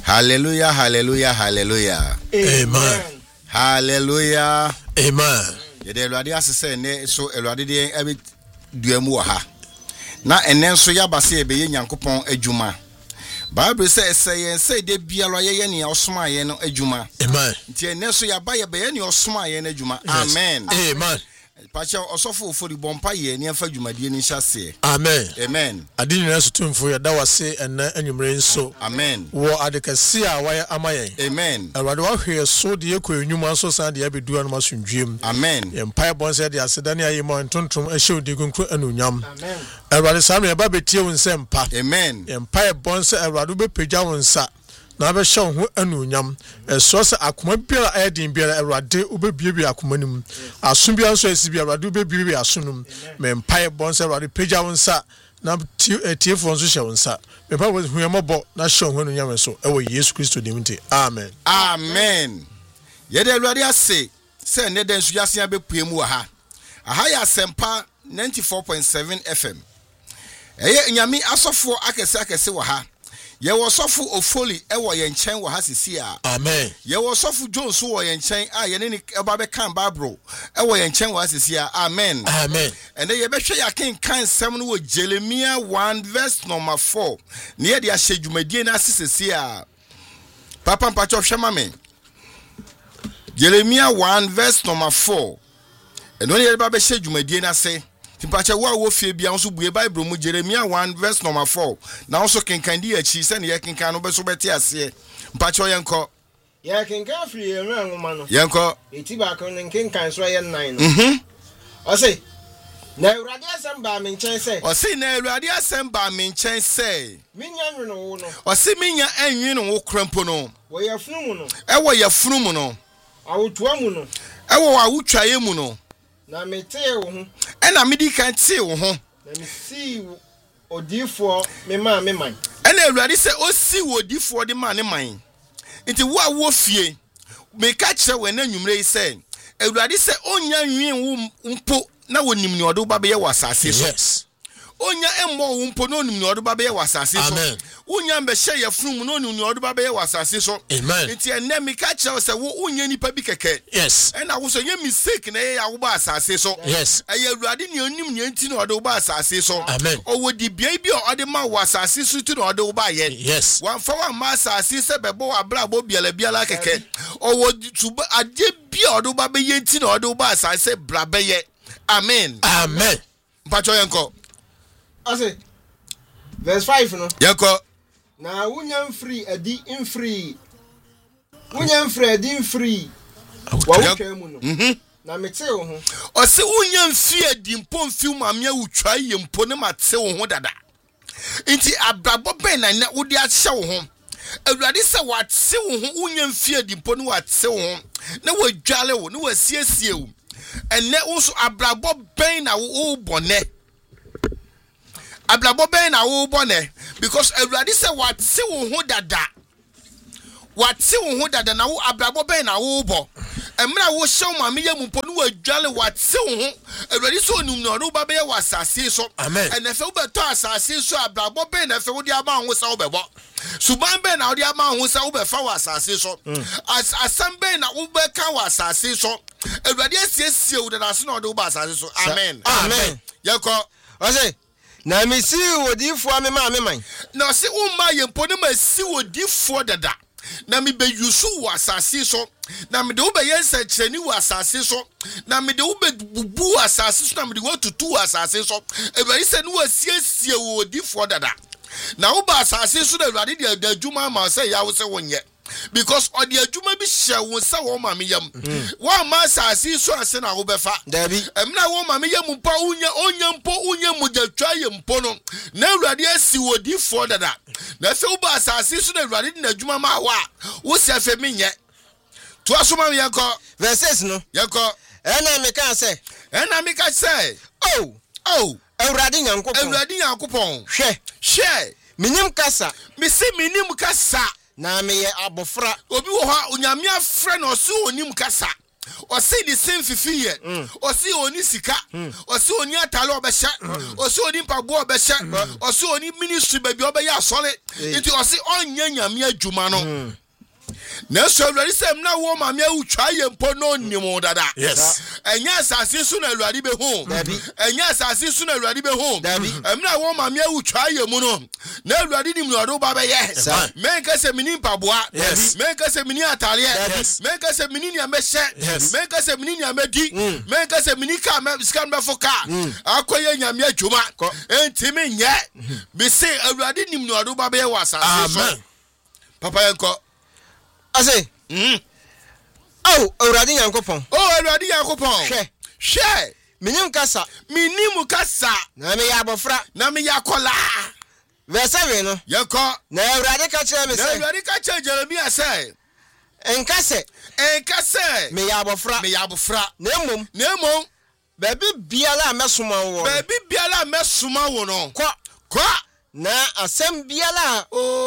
Hallelujah, hallelujah, hallelujah. Amen. Hallelujah. Amen. Yede Elwade asese ne so Elwade de abi duamu ha. Na enen so yabase ebeye Nyankopon adwuma. Bible say de bialo ye ne osoma ye no adwuma. Amen. Nti enen so yaba ye be ne osoma ye no adwuma. Amen. Amen. Pacha osofo ofori bompa ye ne afa dwumadie ni hyase. Amen. Amen. Adini na sotumfo ya da wase ena anwumre nso. Amen. Wo adekasi a waya amaye. Amen. Awade wa hwe so de ekọ enwuma so san de abedu anu masundwem. Amen. Empire bonse de asedane ayemo ntontom ehye odi gunkru anunyam. Amen. Awade sanu ya ba betie wonse mpa. Amen. Empire bonse awade be pagya wonsa. Na be hye ho anunyam eso se akoma biara ayedin biara awade obebiebie akoma nim aso bia nso esi biara awade obebiebie asonum me mpae bonse awade pagya wonsa na tiefo nso hye wonsa me pa huyemobo na hye ho anunyam so ewo Yesu Kristo dimti. Amen. Amen. Yede Elwade ase se ne den su yase abepue mu ha aha ya sempa 94.7 FM eye nyame asofo akese wo ha ye wo sofo ofoli ewo ye nchen wo ha sisi a. Amen. Ye wo sofo Jones wo ye nchen a ye ne ni eba be kan Bible ewo ye nchen wo ha sisi a. Amen. Amen. Ende ye be hwe ya kan sem no wo Jeremiah 1 verse number 4 ne ye de ahye dwumadie na sisi a. Papa mpacho hwe ma me Jeremiah 1 verse number 4 eno ye ba be hye dwumadie na se timpache wo fie bia nso bue Bible mu Jeremiah 1 verse number 4 na nso kenkan di achi se ne ye kenkan no be so beti ase mpache yenko ye kenkan free enwa nwoma no yenko eti ba kan kenkan so ye 9 no o say na Awurade asem ba me nchen se o say na Awurade asem ba me nchen se minya nwene wo no o say minya anwi no wo krampo no wo ye funu mu no ewo ye funu mu no awotua mu no ewo awotwaye mu no na mete wo ho ena medi kan te wo ho na me si odifo me ma me man ena Awurade se o si wodifo de ma ne man nti wo awo fie me ka kire we na nwumre yi se Awurade se onya nwin wo mpo na wonim ne odo ba be ye wasase so. Yes. Onya emmo wo mpo no onim ne odo ba be ye wasase so. Amen. Onya mbe hye ye funu no onim ne odo ba be ye wasase so. Amen. Nti enne me ka kire se wo onya nipa bi keke. Yes. Ena wo so ye mistake na ye ya wo ba asase so. Yes. Eye Awurade ne onim ne enti na odo ba asase so. Amen. O wo di bia bi o de ma wasase so ti na odo ba ye. Yes. Wan fa wa ma asase se bebo wa bra bo biala keke. O wo tuba ade bi odo ba be ye enti na odo ba asase bra be ye. Amen. Amen. Mpacho yenko. Ase verse 5 no. Yenko. Na wunyam free adi in free. Wunyam free adi in free. Wa wutwa mu no. Na mete wo ho. O se wunyam free adi mpo mfi mamia wutwa ye mpo ne mate wo ho dada. Nti abrabo ben na na wodi ahye wo ho. Awurade se wate wo ho wunyam free adi mpo ne wate wo ho. Na wadwale wo, ne wasiesie wo. Enne also abrabo ben na wo bone abrabo ben na wo bone because Awurade say wate wo ho dada na wo abrabo ben na wo bo emra wo hyew ma me yam mpo no wadwale wate wo ho Awurade so onum no no ba be wasase so enne fe wo beto asase so abrabo ben na fe wo di ama ho sa wo bebo suban ben na wo di ama ho sa wo be fa wasase so asam ben na wo be kan wasase so Awurade asiesie wo dada so na wo ba asase so. Amen. Amen. Yeko o say na me si odifo me ma me man na se umma yempo ne ma si odifo dada na me be yusu wasase so na me de wo be yensa kirani wasase so na me de wo be bubu wasase so na me de wo tutu wasase so Awurade se no asiesie wo odifo dada na wo ba asase so na Awurade de adwuma ma se ya wo se wonye because odi adwuma bi hye wo se wo ma me yam wo ma asase so ase na wo befa dabi emna wo ma me yam mpa unya mujatwa ye mpo no na Awurade asi wodifo dada na se wo ba asase so na Awurade de adwuma ma wa wo se afa menye to asoma me yanko verses no yanko ena me ka say Awurade Nyankopon hwe minim kasa me se minim kasa na me ye abofra obi wo ha onyame afre na oso onim kasa Osi the same fifiye. Osi oni sika. Osi oni atalo obesha. Osi oni mpabo obesha. Osi oni ministry baby obeya asole. Iti osi onye nyame adwuma no. Na so Awurade sem na wo ma me utwa yempo no nimo dada. Yes. Enya asase su na Awurade be hu. Enya asase su na Awurade be hu. Emna wo ma me utwa yemu no. Na Awurade nim no do ba be ye. Menka se mini mpaboa. Menka se mini atare. Menka se mini nya mehye. Menka se mini nya medi. Menka se mini ka me scan be foka. Akoye nyame adwuma. Entimi nye. Be say Awurade nim no do ba be ye wasase so. Papa yanko Ase. Oh, Awurade Nyankopon. Oh, Awurade Nyankopon. Hwe. Minim kasa. Minim kasa. Na me ya abofra. Na me ya kola. Verse 7 no. Yeko. Na Awurade ka kire me say. Na Awurade ka kire Jeremia say. Enkase. Me ya abofra. Me ya abofra. Na emom. Baby biala mesoma wo. Baby biala mesoma wo no. Kwa. Na asem biala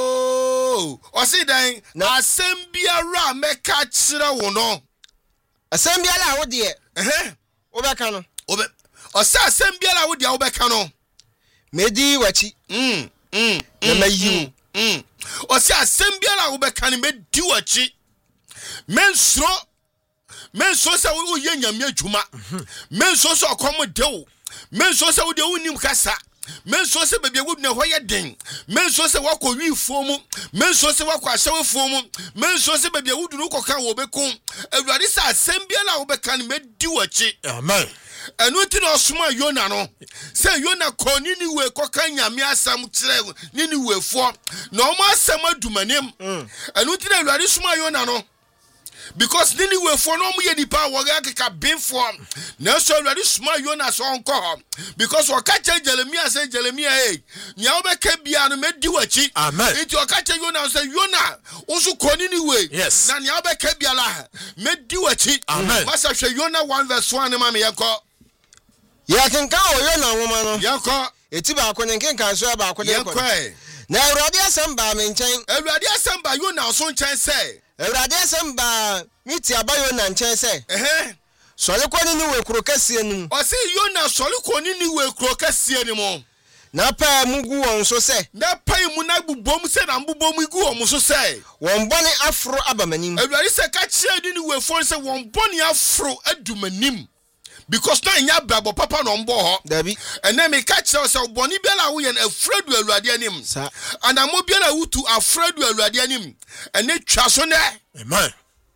osi dan na asem biara meka kire wo no. Asem biala wo de wo beka no. Osi asem biala wo de wo beka no. Medi wachi. Na mayi. Osi asem biala wo beka no medi wachi. Mensro se wo ye nyame adwuma. Menso se okomo de wo. Menso se wo de wo nim kasa. Menso se bebia wo na hoye den. Menso se wakọ wi fomu. Menso se wakọ ahyewe fomu. Menso se bebia wo dunu koka wo bekum. Awurade sa asem bia la wo beka ne medi wachi. Amen. Enu ti na osoma Yona no. Se Yona ko Niniwe koka nyame asam kire Niniwe fo. Na o ma asam adumanem. Enu ti na Awurade soma Yona no. Because Niniwe for no ye di pa wo ga keka bin form. Na so Awurade soma Yona so onko. Because o ka che Jeremia say Jeremia nya wo be ka bia no medi wachi. Amen. Iti o ka che Yona say Yona wo so ko Niniwe. Yes. Na nya wo be ka bia la medi wachi. Amen. Masa hwe Yona 1:1 ma me yanko. Ya kenka o Yona nwoma no. Yanko. Eti ba ko nkenka so ba ko de ko. Yanko. Na Awurade asem ba me nchen. Awurade asem ba Yona so nchen say. Awurade asem ba miti abayo na nchen say. Sole ko Niniwe kuro kase nim. O say Yona sole ko Niniwe kuro kase nim. Na pa mugu won so say. Na pa mu na bubom say na mbubom igu won so say. Won bone afro abamanim. Awurade say ka kire Niniwe fo say won bone afro adumanim. Because na nya brabo papa no mbo ho. Dabi. Ene me ka kire say bone biala wo ye na afradu Awurade anim. Sa. Ana mo biala wutu afradu Awurade anim. Ene twa so ne. Amen.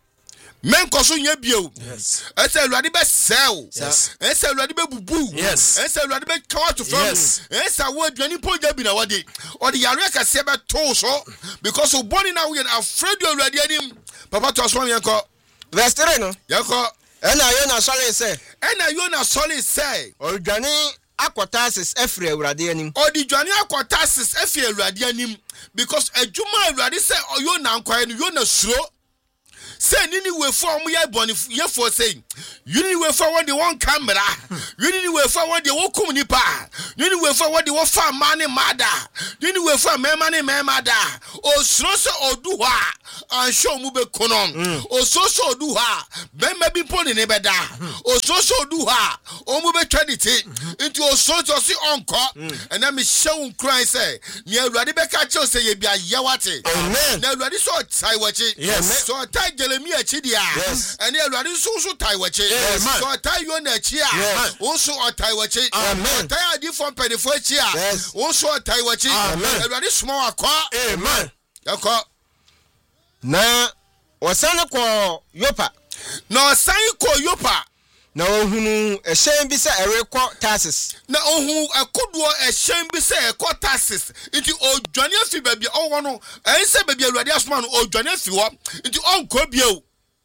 Men koso nya bio. Yes. Ese Awurade be sell. Yes. Ese Awurade be bubu. Yes. Ese Awurade be kawa to fam. Yes. Ese wo aduani poja bi na wode. Ode yare kase be to so because o boni na we afraid Awurade anim. Papa to so yanko. Verse 3 no. Yanko. Ena Yona sole say. Ena Yona sole say. Odwane akotasis efre Awurade anim. Odi dwane akotasis efre Awurade anim because adwuma Awurade say Yona nkwae no Yona suro. Say Niniwe for mu ye boni ye for say Niniwe for one the one camera. Niniwe for one the wokum nipa. Niniwe for one the wo fa mane mada. Niniwe for me mane me mada. O suro so odu ha an show mu be konom. O so odu ha be bi poni ne beda. O so odu ha o mu be twediti. Into o so si onko. And na me show cry say ni Awurade be ka che say ye bia yewate. Amen. Na Awurade so tai wachi. Yes. So tai Jeremia chidia. Yes. And Awurade so tai wachi. Yes. So tai Yona chia. Also tai wachi. Amen. Tai adi from pedifo chia. Yes. Also tai wachi. Amen. Awurade small akwa. Amen. Yakwa. Na wasane ko Yopa. Na san ko Yopa. Na ohunu ehyen bi se erekọ Tarsis. Na ohun akodo ehyen bi se ekọ Tarsis. Nti odwane afi baabi owo no. Ense baabi Awurade asoma no odwane afi ho. Nti onko biao.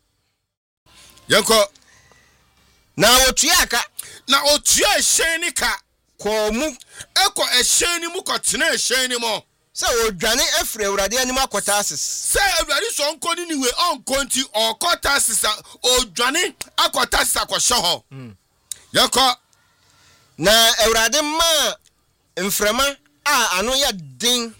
Yanko. Na otua aka. Na otua ehyen ni ka. Ko mu Eko ehyen ni mu ko tena ehyen ni mo. se odwane efre Awurade anim akotasis. Se Awurade so onko ni niwe onko nti okotasis odwane akotasis akọhye ho. Yanko. Na Awurade ma mframa a ano ya den.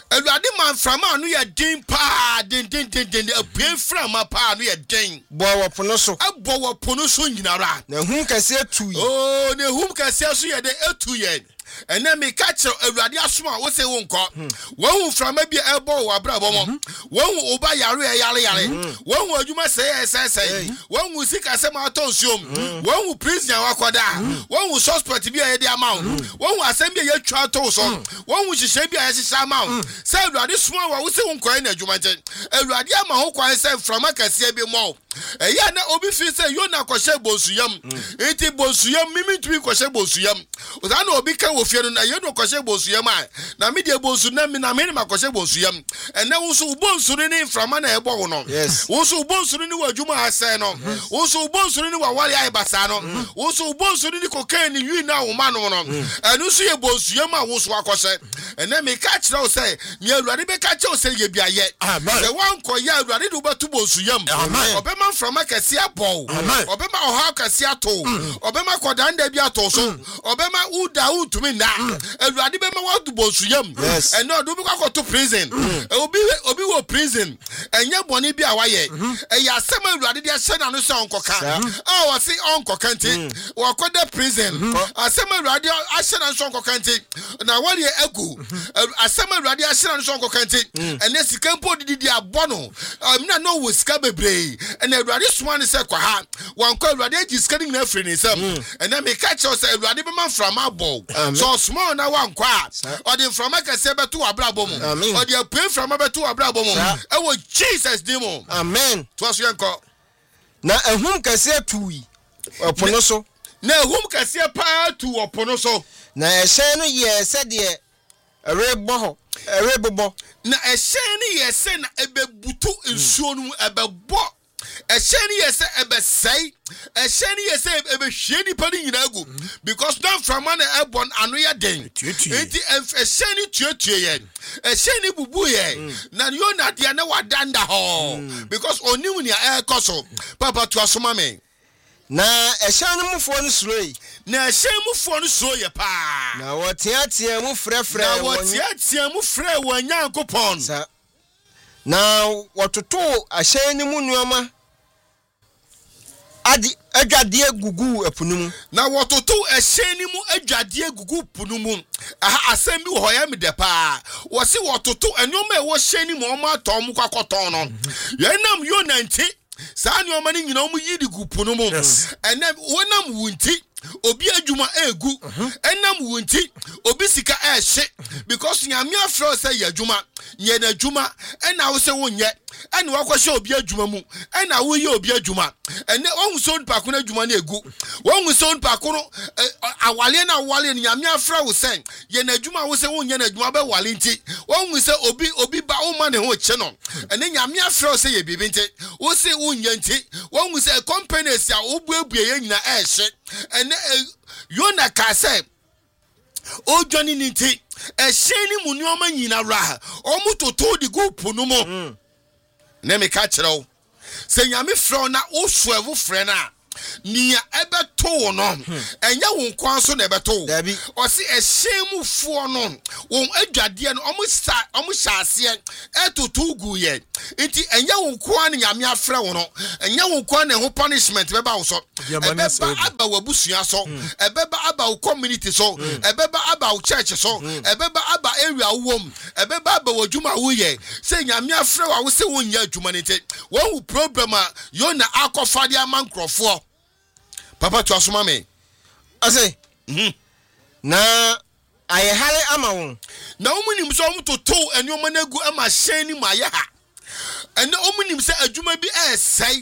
Awurade man frama no ye den pa den abien frama pa no ye den bo wo pono so abo wo pono so nyinara na hum kase atu yi oh ne hum kase so ye de atu ye ena me ka kire Awurade asoma wo se wo nkọ wo frama bi ebo wo abrabo mo wo oba yare wo adwuma sey wo sika se ma tonsuom wo prison wakoda wo suspect bi ye de amount wo asem bi ye twa to so wo hihye bi ye hihye amount se Awurade soma wo se wo nkọ na adwuma nten Awurade ama ho kwan se frama kase bi mo eya na obi fi se yo na kwhye bonsuyam enti bonsuyam mimi tumi kwhye bonsuyam o za na obi ka wo fie no na ye no kwhye bonsuyam a na me de bonsu na me ma kwhye bonsuyam ene wo so bonsuru ni frama na ebo wo no wo so bonsuru ni wadwuma ase no wo so bonsuru ni wawale ai basa no wo so bonsuru ni kokain ni wi na wo ma no no enu so ye bonsuyam a wo so akwhye ene me ka kire wo se me Awurade be ka kire wo se ye bia ye se wan ko ye Awurade do betu bonsuyam obema frama kase abo obema oha kase ato obema kodanda bi ato so obema uda utumi na Awurade be ma wadu bonsuyam ene odo bi kwakoto prison obi wo prison enye boni bi awaye eya asem Awurade de ahye na no se onkoka wo se onkoka nti wo koda prison asem Awurade ahye na so onkoka nti na wali egu asem Awurade ahye na so onkoka nti ene sika mpo didi abono na no wo sika bebre ene Awurade soma ne se kwa ha wanko Awurade agi sika ni na afri ne sam ene me ka che se Awurade be man frama abo so small na wanko a odi frama kase beto abrabo mu odi apue frama beto abrabo mu e wo Jesus demo amen to aso yanko na ehum kase atuyi opono so na ehum kase pa tu opono so na ehye no ye se de erebobo na ehye ni ye se na ebebutu nsuo no ebebo ehye ni ye se ebesai ehye ni ye se ebehwie ni pani nyina agu because don from an ebon anu ya den enti ehye ni tuetue ye ehye ni bubu ye na yo na de na wadanda ho because onimu ni ekoso papa to asoma me na ehye no mufo no suroi na ehye mufo no so ye pa na wotiatia mu frefre na wotiatia mu frɛ wanyankopon na wototo ahye ni mu nuoma adi adwade gugu epunumu na wototo ehye ni mu adwade gugu punumu aha asem bi ho ya me de pa wo se wototo enyoma e wo hye ni mu o ma to mu kwakoton no yenam yo nanti saa ni o ma ni nyina o mu yidi gu punumu ene wonam wunti obi adwuma egu enam wunti obi sika ehye because nyame afro say yadwuma nye na adwuma ena wo se wonye ene wakwahye obi adwuma mu ena wo ye obi adwuma ene won so npa ko na adwuma na egu won so npa ko no awale na awale nyame afro wo say ye na adwuma wo se wonye na adwuma be wale nti won se obi ba wo ma ne ho che no ene nyame afro say ye bibi nti wo se wonye nti won se companies a wo buebue ye nyina ehye ene yona ka say o dwani nti ehye ni mu nyoma nyina ra o mutoto di gupu no mo na me ka kire wo se nyame frɛ na wo soevu frɛ na nia ebeto no enya wo kwan so na ebeto o se ehye mu fo no wo adwade no omo hyase etoto gu ye nti enya wo kwan nyame afrɛ wo no enya wo kwan na ho punishment beba wo so ebeba aba wabusua so ebeba aba wo community so ebeba aba wo church so ebeba aba area wom ebeba aba wadwuma wo ye se nyame afrɛ wo se wo nya adwuma nti wo problem a yo na akofade amankrofo papa to asoma me ase na ayehale ama won na omunim so omutoto enyoma na gu ama hyen ni ma ye ha ene omunim se adwuma bi esai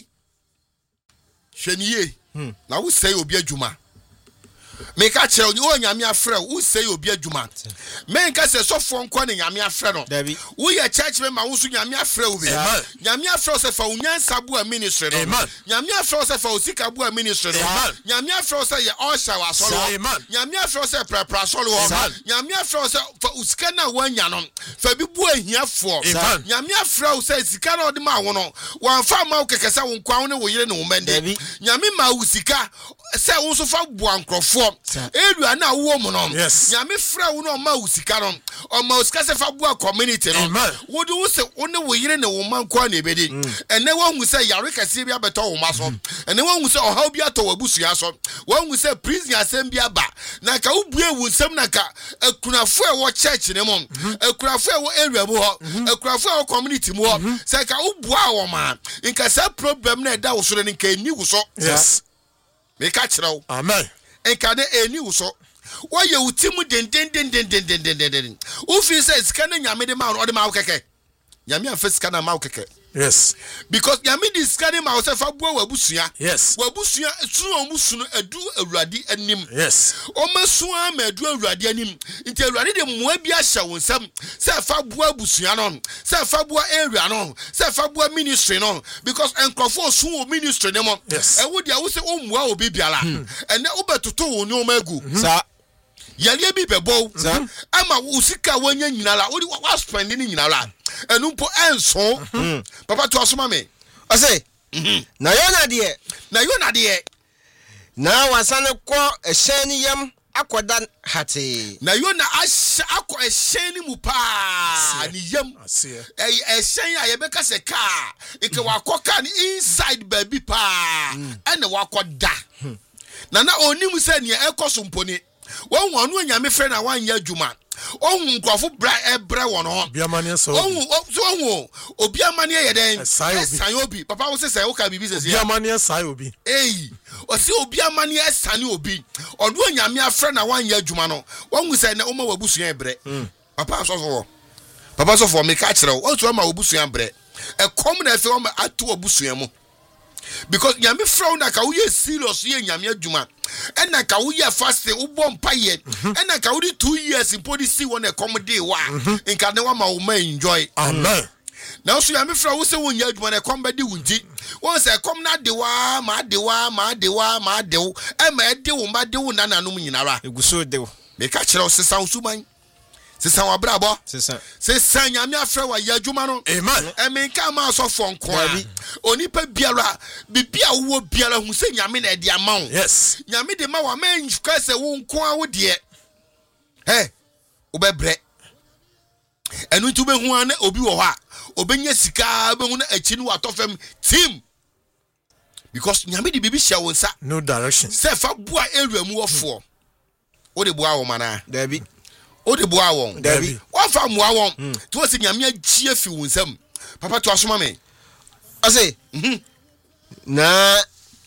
hweniye na wo sei obi adwuma me ka kire wo nyame afrɛ wo sei obi adwuma me nka se sofo nko ne nyame afrɛ no wo ye church me ma wo so nyame afrɛ wo be nyame afrɛ se fa unyansa bo a ministry no nyame afrɛ se fa usika bo a ministry no nyame afrɛ se ye osha wa solo nyame afrɛ se prepara solo nyame afrɛ se fa usika na wanya no fa bi bo ahiafo nyame afrɛ se sika na ode ma wo no wan fa ma wo kekesa wo nkwa wo ne wo yire ne wo mende nyame ma usika se wo so fa bo ankrofo so area na wo mo no Yes. nyame fra wo no ma usika no o ma usika se fa boa community no wo de wo se wo ne wo yire ne wo man kwa na ebedi ene wo hu se yare kase bi abeto wo ma so ene wo hu se ohaw bi ato wabusua so wo hu se prison asem bi aba na ka wo bue wo nsem na ka akunafo e wo church ne mo akunafo e wo area mu ho akunafo e wo community mu ho se ka wo bua wo ma nka se problem na da wo so ne nka ni wo so Yes. me ka kire wo Amen. nka de eni wo so wo ye utimu den wo fi se sika na nyame de ma no de ma wo keke nyame afa sika na ma wo keke. Yes. Because yami discarding myself abua wabusua. Yes. Wabusua sunu omusunu edu awurade anim. Yes. Omasua ma edu awurade anim. Nti awurade de moa bi ahya wonsam. Se fa bua abusua no. Se fa bua area no. Se fa bua ministry no. Because enkrofo sun o ministry ne mo. Yes. E wo dia wo se o moa obi biala. Ene obetoto wo ni o magu. Sa Yale bi bebo. Ama usika wanya nyinala. Wo wa spend ni nyinala. Enu mpo enso. Papa to asoma me. ose na yona de na wasane ko ehyen yam akoda hate Na yo na asha akọ ehyen ni mu pa ni yam Asia. ehyen a ye beka se ka ike wakoka ni inside baby pa ene wakoda na onim se ne ekoso mponi won wonu anyame fe na wan ya adwuma ohun nkofo bra won ho Biamania so. ohun obi amane ye den Esan obi papa wo se se wo ka bibi se se Biamania sai obi. o se obi amane esane obi odo anyame afre na wan ya adwuma no won se na o ma wabusua ebre papa so for me ka kire o so ma wabusua ebre e kom na fe o ma ato wabusua mu because nyame frau na ka wo ye serious ye nyame adwuma ena ka wo ye fast wo bom paye ena ka wo 2 years in policy won e come day wa nka ne wa ma wo ma enjoy. Amen. Now so nyame frau wo se won ya adwuma na come be di wunti won se come na de wa ma de wo e ma de wo ma de wo nananom nyinara eguso de wo me ka kire o sesa usuman sesa wa brabo sesa nyame afra wa ya adwuma no Amen. me nka ma so fo nko onipa biara bibia wo biara hu se nyame na de ama wo. Yes. Nyame de ma wa man ka se wo nko a wo de wo bebre enu tu be hu an obi wo ha obenya sika be hu na achi ni wa tofem team because nyame de bibi hia wo nsa No direction. se fa bua area mu wofo wo de bua wo mana dabi o de bua won Dabi. wa fa mua won to se nyame agie fi wo nsam papa to asoma me ose na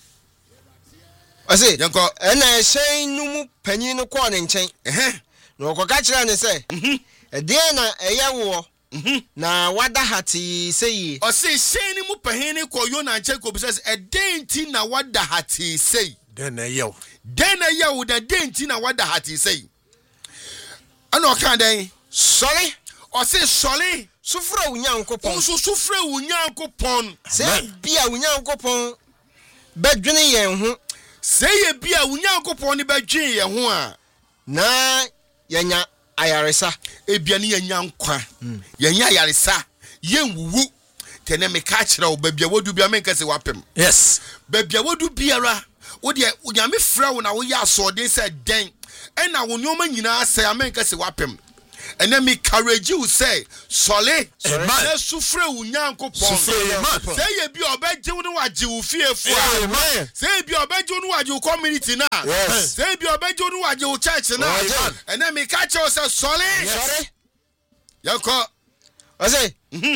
ose yanko ena ehyen numu panyin no ko ne nchen na okoka kira ne se ede na eyewo na wada hati sei o se sheni mu pahini ko yo na nche ko bisa e denti na wada hati sei Then yo. den ya wo da denti na wada hati sei ana o kan den sorry o se sole sufra unyankopon o so sufre unyankopon se bia unyankopon bedwene yen ho se ye bia unyankopon ni badwen ye ho a na yenya ayaresa ebia ni yenya nkwa yenya yaresa yenwuwu tene me ka kire wo babia wodu bia me nkase wapem Yes. babia wodu biara wo de nyame fra wo na wo ya asode se den ena wo nyoma nyina se amenka se wapem ena me courage you say sole na sufre unyankopon say ye bi obaje wo no waje wo fiefo a say bi obaje wo no waje wo community na say bi obaje wo no waje wo church na ena me ka che wo say sole yako ose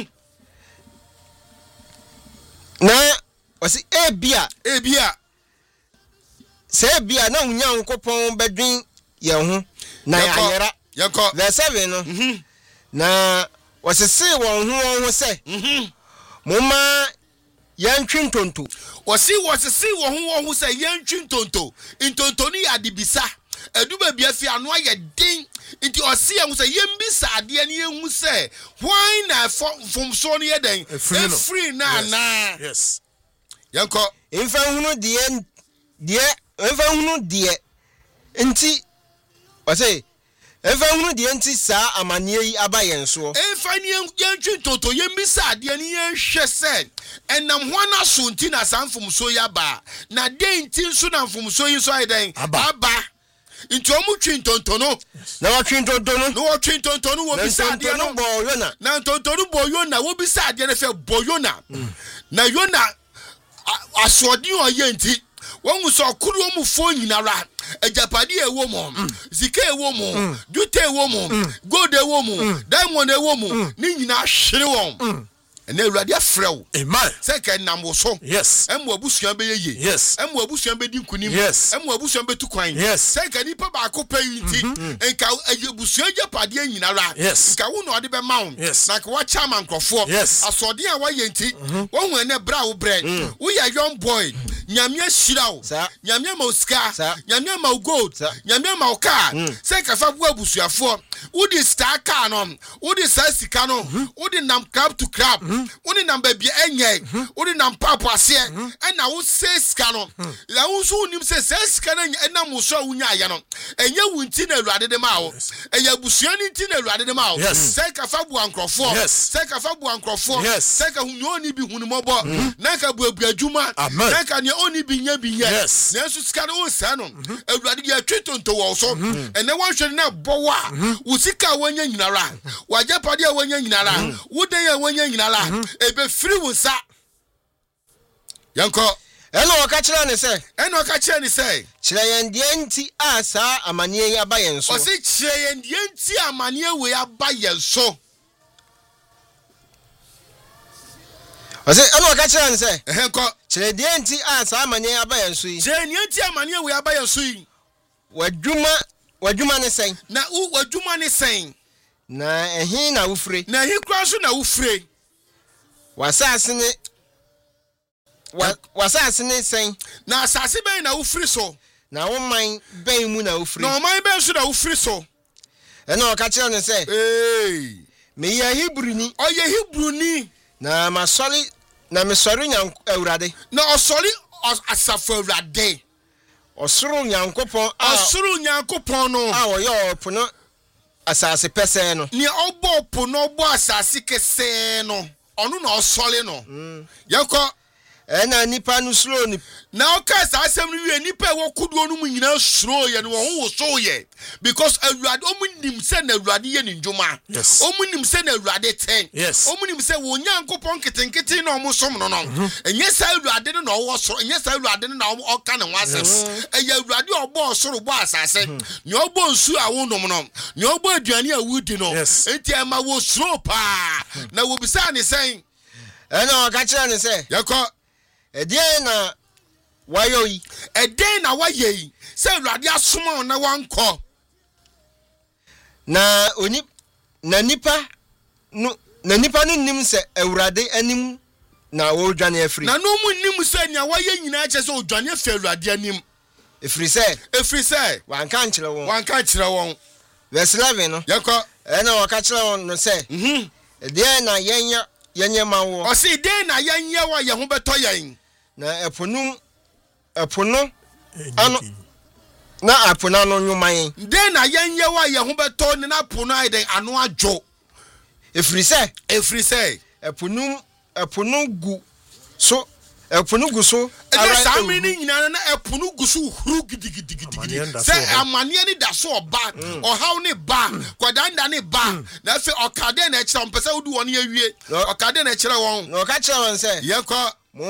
na ose ebia se bia na unyankopon bedwin yen ho na yayera yako verse 7 no na wasese won ho se moma yantwi ntonto wasi wo ho say yantwi ntonto ni adibisa eduba bia fi ano aye den nti osi am say yembisa ade ne yehu say why na from so ne den free na na Yes. yanko emfa hunu de nti wase emfa hunu de nti sa amane yi abayen so emfa ne yantwi ntonto yembisa ade ne yehwe say enam ho na so nti na sanfom so ya ba na den nti so na mfom so yi so aye den aba nti omu twi ntontono na watwe ntontono no watwi ntontono wo bisa ade no bo Yona na ntontono bo Yona wo bisa ade no fe bo Yona na Yona asodi oye nti won so okuru mu fo nyinara ajapade ewo mo zika ewo mo dute ewo mo gold ewo mo diamond ewo mo ni nyina hwere won ene Awurade afrew amen say ka nam so yes emu abusua be yeye yes emu abusua be dinkunim yes emu abusua be tukwan yes say ka nipa ba ko payinti enka abusua ajapade nyinara nka wo no ode be ma won na ka wa chama nkrofo asode a wa yenti wo hu ene bra wo bre wo ya young boy nyame ashirawo nyame ma osika nyame ma gold nyame ma car say ka fa bu abusuafo wo di star car no wo di sika no wo di nam crab to crab woni number bi enye woni nam papo ase na wo seska no la wo so nim se seska na mo so wunya aya no enye wunti na Awurade de ma wo eya busua ni nti na Awurade de ma wo se ka fa bu ankrofo se ka fa bu ankrofo se ka hunu oni bi hunu mobo na ka bu adwuma na ka ne oni bi nya bi ye na so sika no sa no Awurade ya twetonto wo so ene wo hwere na bowa wo sika wanya nyinara wajapade wanya nyinara wo den ya wanya nyinara ebe free wonsa yanko eno wakachira ne se chire yen die nti asa amanie ya ba yen so o se chire yen die nti amanie we ya ba yen so o se eno wakachira ne se yanko chire die nti asa amanie ya ba yen so yi chire die nti amanie we ya ba yen so yi wadwuma ne sen na wadwuma ne sen na ehin na wufre na ehin kra so na wufre wasase ne sen na asase ben na wufri so na woman ben mu na wufri na woman ben so na wufri so ena o ka kire ne se me ya Hebrewni o ye Hebrewni na masori nyan Awurade na osori asafo Awurade osoro nyankopon no a wo yo pono asase pese no ni obo pono obo asase kese no onu na osole no yanko ena nipa no slow ni na oka sa asem no wie nipa wo kudo no mu nyina slow ye no wo so ye because Awurade omunim se na Awurade ye ni ndwuma omunim se na Awurade ten omunim se wo nyankopon ketenkete na omusom no enye sa Awurade no na wo so enye sa Awurade no na oka ne wasem eya Awurade obo soro bo asase ni obo nsu a wo nom no ni obo aduane a wudi no enti ama wo slow pa na wo bisa ne sen ena o ka kire ne se yakọ edien na wayoyi eden na wayeyi se Awurade asoma na wankọ na nipa no nim se Awurade anim na wo dwane afri na no mu nim se nya waye nyina che se odwane afi Awurade anim efri se wanka nkyere won verse 11 no yakọ ena waka kire won no se edien na yenye mawo o se den na yenye wa ye ho beto yen na epono ano na apona no nyuman den na yenye wa ye ho beto ne na pono aiden ano adwo efri se epono gu so ara sami ni nyina na epono gu so huru gidigidi se amane ni da so oba ohaw ne ba kwadanda ne ba na fe okade na ekira mpese wodi won ye wie okade na ekira won na oka kira won se yekọ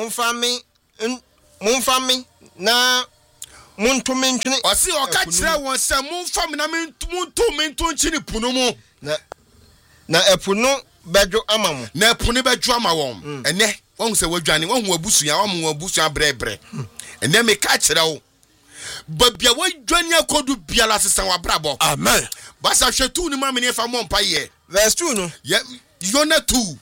mumfa mi na muntumi ntwene o se oka kira won se mumfa mi na muntumi ntwene puno mu na epono bedwo amamu na epono bedwo ama won ene won se wadwane won hu abusua won abusua brebre ene me ka kira wo babia wadwane akodu biala sesan wabrabo amen basa hwetu ni ma me ne fa mo mpa ye verse 2 no Yona 2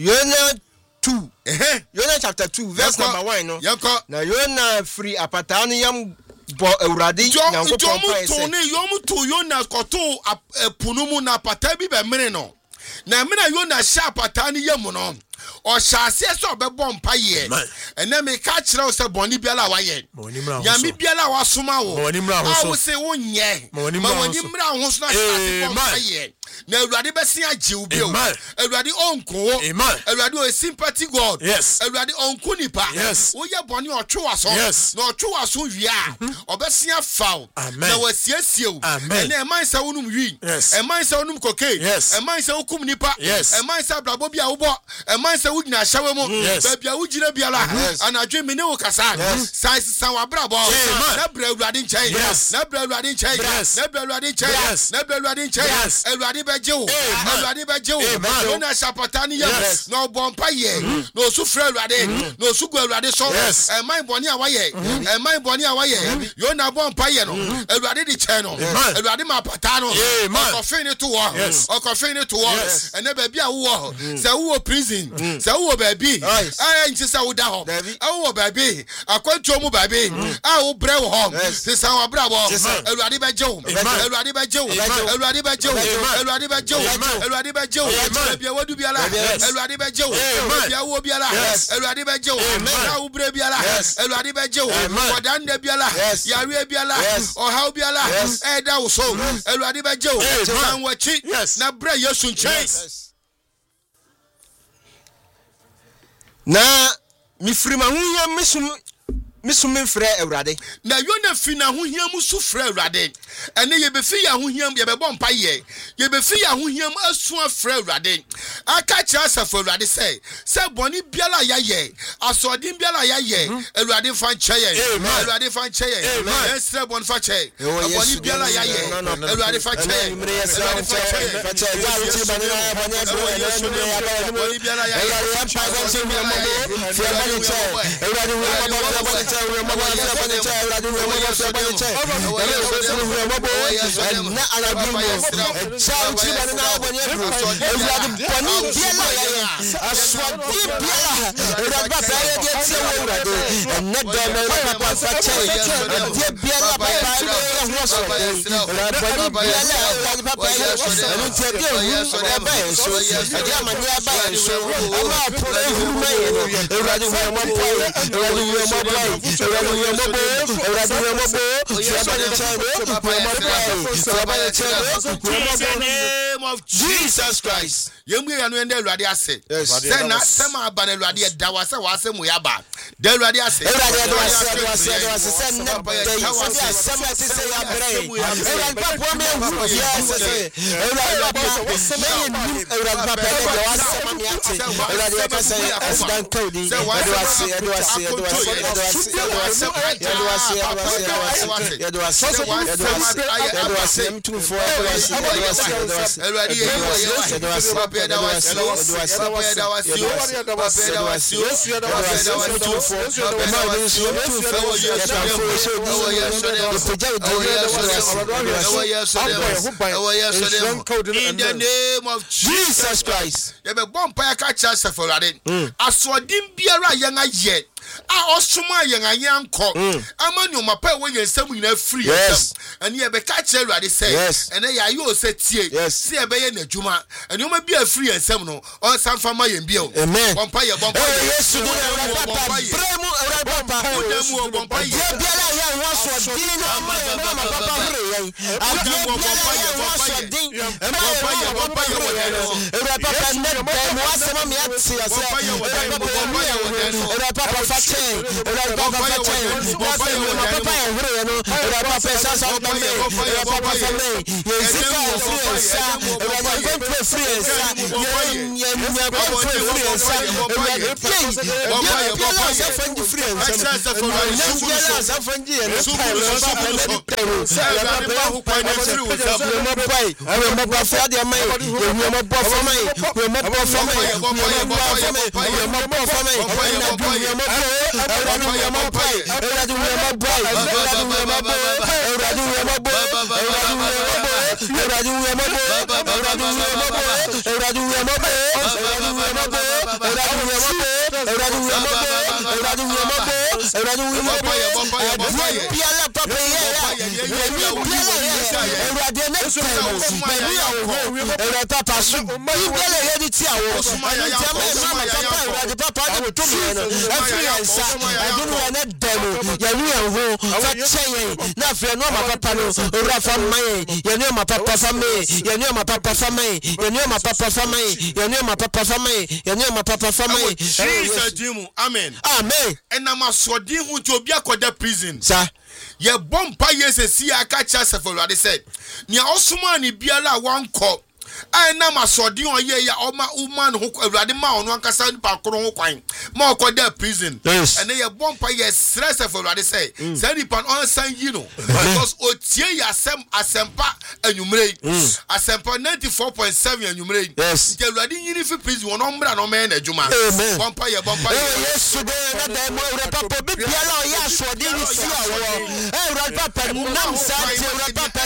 Yona chapter 2 verse number 1 no yakọ na Yona free apatano yam bo Awurade nyankopon pa se yom to Yona koto epunumu na apata bi be mere no na me na Yona sha apata ni yam no o shase so obebo mpa ye ene me ka kire o se boni biala wa ye nyame biala wa soma wo wo se wo nye ma woni mra ho so na shase mpa ye na Awurade besi agye obi o Awurade onko Awurade o sympathy God Awurade onko nipa wo ye boni otwe so na otwe so wia obesi afa na wasiesie o ene eman sa wonum wi eman sa wonum koke eman sa wokum nipa eman sa brabo bia wo bo eman sa wugina hyawe mu ba bia wugina biala anadwe mene wo kasa sai san wa brabo na bra Awurade nchen na bra Awurade nchen na bra Awurade nchen na bra Awurade nchen Awurade bejewo Awurade bejewo na shapatani ya no bompa ye no su fra Awurade no su go Awurade so eman boni awaye eman boni awaye yo na bompa ye no Awurade di chen no Awurade ma patano okofin to wo okofin to wo ene ba bia wo se wo prison se wo ba bi nti se wo da ho wo ba bi akwantu mu ba bi wo bre wo ho se san wa bra bo Awurade bejewo Awurade bejewo Awurade bejewo Awurade bejewo Awurade bejewo bia wadu biala Awurade bejewo bia wo biala Awurade bejewo na wo bre biala Awurade bejewo odanda biala yawe biala ohaw biala eda wo so Awurade bejewo san wachi na bra Yesu nchen na mifrima huya misum mfrɛ Awurade na yona fina hohiam su frɛ Awurade ene ye be fi ya hohiam ye be bɔ mpa ye be fi ya hohiam asu afrɛ Awurade aka kira asafo Awurade sɛ bɔni biala ya ye asɔdin biala ya ye Awurade fa nkyɛ ye Awurade fa nkyɛ ye esrɛ bɔni fa kyɛ bɔni biala ya ye Awurade fa kyɛ ye Awurade fa kyɛ ye bɔni biala ya ye name of Jesus Christ. Yemwe anu ende Awurade ase. Say na sema aba na Awurade da wa se wa se mu ya ba. Da Awurade ase. Awurade da ase se na da yi se sema se se ya bre. Awurade pa po me hu yes se. Awurade pa Awurade pa pe da wa se ma mi ate. Awurade ka se asdan kodi. Awurade ase in the name of Jesus Christ. You be born by a catcher for I saw dim biara young aye. I osuma yen ayanko amanu mapa we yensam nyina free and ye be catch Awurade say and ya you say tie see e be ye nadwuma and you ma be free yensam no on san fama yen bio bompa ye yesu do bompa ye bremu papa udemu bompa ye biala ya wo so din no ma papa hre yen bompa ye bompa ye wo papa net dem wasema me ati ase papa Amen. Amen. And I'm a swording who to be a prison. Sir. Ye bompa yes see I catch us for what they said. Nia Osumani biala one call. I na ma swording on ye ya oma woman who radima on one casan pakron quine. More called their prison. Yes. And they a bompa yes stress for what they say. Send it on sign you know. Because Otie asempa and you made asempa 94.7 and you made. Yes. The radin unifi prison one umbra no man a juma. Amen. Bompa ye bompa. Yes, today na more papa biala ya swording see our papa nam sat papa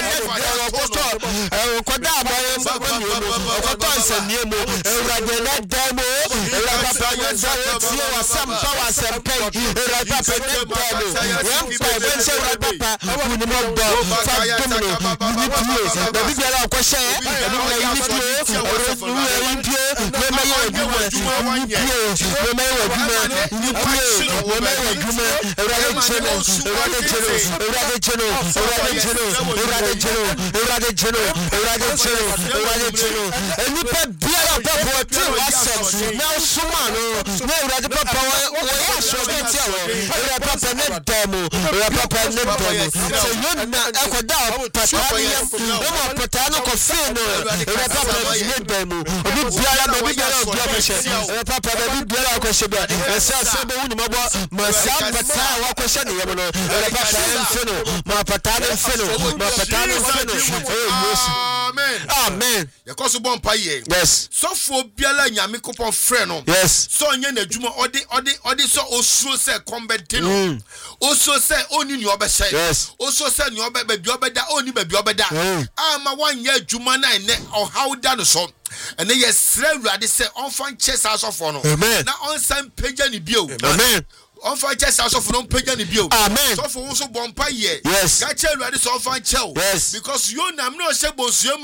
koda Okotonse niemo eradena demo erapapa yezaweti wasampa wasempe erapapa demo yampa bense erapapa unimodo fatumno unipie na bibiara okoshe unipie unipie memaye waduma unipie memaye waduma unipie memaye waduma erade cheno enipa biara papa ti wasem na suma no na urade papa wo ya so beti awo papa ne demo papa ne demo so yona akoda papa ni no papa no ko fe no papa ne demo obi biara obi biara papa obi biara ko she bia esa be wuni mabo ma sa pata wa ko she ne yemo no papa en no ma pata ne feno ma pata ne feno Amen. Amen. Because you bompa ye. Yes. So for biala nyame kopon frɛ no. Yes. So nye na dwuma odi so osuo se kombenti no. Osuo se oni ni obɛhyɛ. Yes. Osuo se ni obɛba bi obɛda oni ba bi obɛda. Ama wanyɛ dwuma na ne ɔhaw da no so. Ene ye srɛ Awurade se ɔmfa nkyɛ sa asɔfo no. Amen. Na ɔnsan pagya ni bio. Amen. On find chest out of no pagan bio. Amen. So for also bompa ye. Yes. Catch Awurade so on find chell. Yes. Because you na no shebo